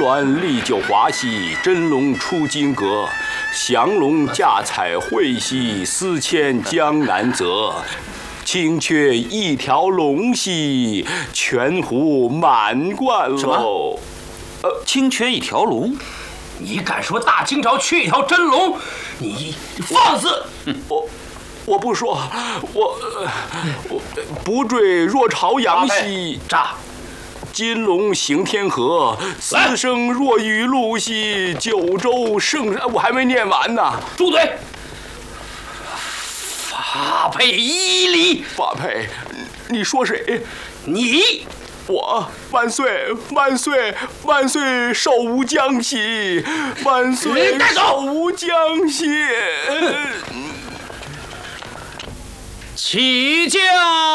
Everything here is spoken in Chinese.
鸾历就华兮，真龙出金阁。降龙驾彩绘兮，司迁江南泽。青雀一条龙兮，全壶满贯喽。 青雀一条龙？ 你敢说大清朝缺一条真龙？你放肆！ 我不说，我不坠若朝阳兮。 炸！ 金龙行天河，嘶声若雨露兮。九州圣山，我还没念完呢。 住嘴！发配伊犁。 发配？你说谁？ 你。 我万岁万岁万岁寿无疆兮，万岁寿无疆兮。 起驾。